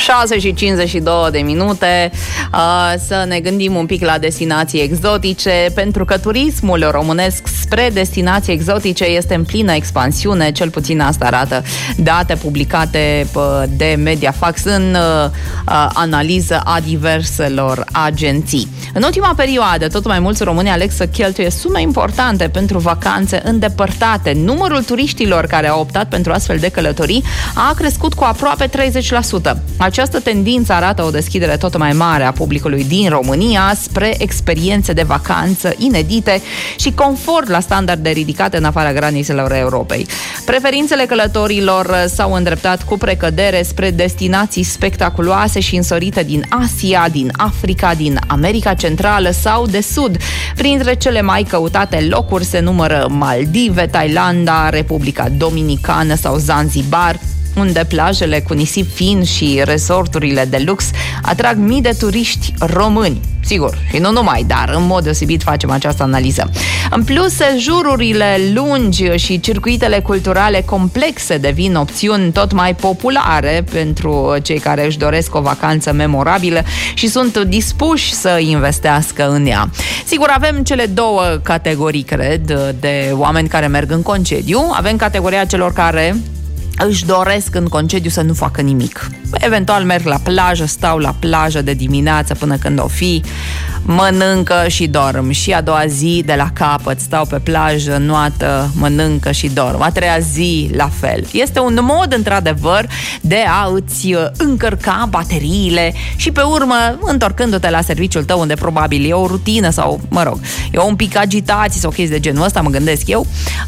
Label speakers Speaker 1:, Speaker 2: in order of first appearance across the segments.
Speaker 1: 6:52 să ne gândim un pic la destinații exotice, pentru că turismul românesc spre destinații exotice este în plină expansiune, cel puțin asta arată date publicate de Mediafax în analiză a diverselor agenții. În ultima perioadă, tot mai mulți români aleg să cheltuie sume importante pentru vacanțe îndepărtate. Numărul turiștilor care au optat pentru astfel de călătorii a crescut cu aproape 30%. Această tendință arată o deschidere tot mai mare a publicului din România spre experiențe de vacanță inedite și confort la standarde ridicate în afara granițelor Europei. Preferințele călătorilor s-au îndreptat cu precădere spre destinații spectaculoase și însorite din Asia, din Africa, din America Centrală sau de Sud. Printre cele mai căutate locuri se numără Maldive, Thailanda, Republica Dominicană sau Zanzibar, unde plajele cu nisip fin și resorturile de lux atrag mii de turiști români. Sigur, și nu numai, dar în mod deosebit facem această analiză. În plus, sejururile lungi și circuitele culturale complexe devin opțiuni tot mai populare pentru cei care își doresc o vacanță memorabilă și sunt dispuși să investească în ea. Sigur, avem cele două categorii, cred, de oameni care merg în concediu. Avem categoria celor care își doresc în concediu să nu facă nimic. Eventual merg la plajă, stau la plajă de dimineață până când o fi, mănâncă și dorm. Și a doua zi de la capăt, stau pe plajă, nuată, mănâncă și dorm. A treia zi la fel. Este un mod, într-adevăr, de a îți încărca bateriile și pe urmă, întorcându-te la serviciul tău, unde probabil e o rutină sau, mă rog, e un pic agitații sau chestii de genul ăsta, mă gândesc eu,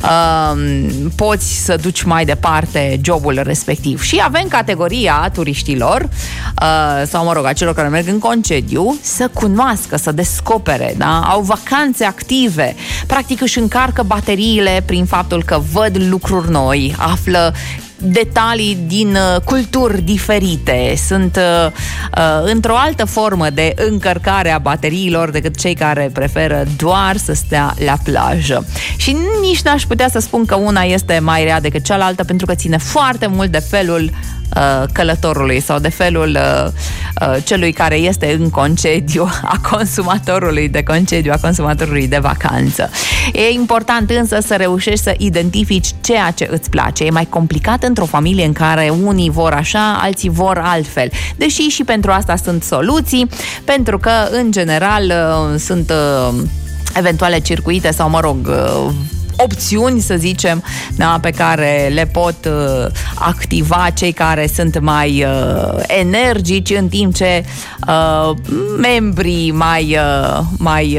Speaker 1: poți să duci mai departe jobul respectiv. Și avem categoria turiștilor sau, mă rog, a celor care merg în concediu să cunoască, să descopere, da? Au vacanțe active, practic își încarcă bateriile prin faptul că văd lucruri noi, află detalii din culturi diferite, sunt într-o altă formă de încărcare a bateriilor decât cei care preferă doar să stea la plajă. Și nici n-aș putea să spun că una este mai rea decât cealaltă, pentru că ține foarte mult de felul călătorului sau de felul celui care este în concediu, a consumatorului de concediu, a consumatorului de vacanță. E important însă să reușești să identifici ceea ce îți place. E mai complicat într-o familie în care unii vor așa, alții vor altfel. Deși și pentru asta sunt soluții, pentru că în general sunt eventuale circuite sau, mă rog, opțiuni, să zicem, da, pe care le pot activa cei care sunt mai energici, în timp ce membrii mai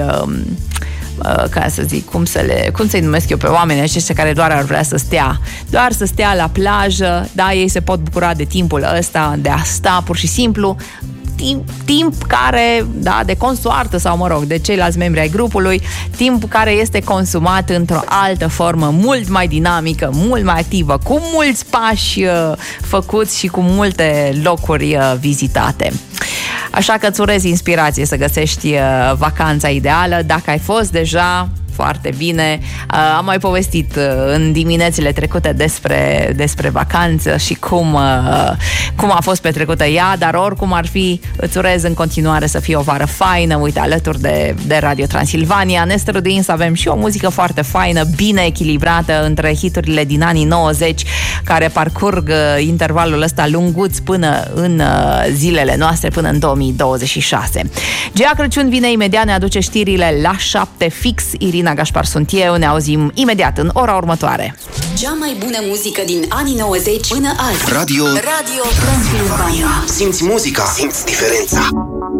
Speaker 1: ca să zic, cum să-i numesc eu pe oamenii aceștia care doar ar vrea să stea la plajă, da, ei se pot bucura de timpul ăsta, de a sta pur și simplu, timp care, da, de consoartă sau, mă rog, de ceilalți membri ai grupului, timp care este consumat într-o altă formă, mult mai dinamică, mult mai activă, cu mulți pași făcuți și cu multe locuri vizitate. Așa că îți urez inspirație să găsești vacanța ideală. Dacă ai fost deja, foarte bine. Am mai povestit în diminețile trecute despre vacanță și cum a fost petrecută ea, dar oricum ar fi, îți urez în continuare să fie o vară faină. Uite, alături de Radio Transilvania ne străduim să avem și o muzică foarte faină, bine echilibrată între hiturile din anii 90 care parcurg intervalul ăsta lunguț până în zilele noastre, până în 2026. Gea Crăciun vine imediat, ne aduce știrile la 7 fix. Irina Gașpar sunt eu, ne auzim imediat în ora următoare.
Speaker 2: Cea mai bună muzică din anii 90 până azi.
Speaker 3: Radio Transilvania. Simți muzica, simți diferența.